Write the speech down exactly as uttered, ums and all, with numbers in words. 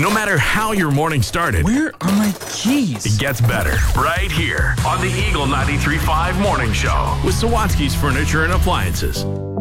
No matter how your morning started, Where are my keys? it gets better right here on the Eagle ninety-three point five Morning Show with Sawatsky's Furniture and Appliances.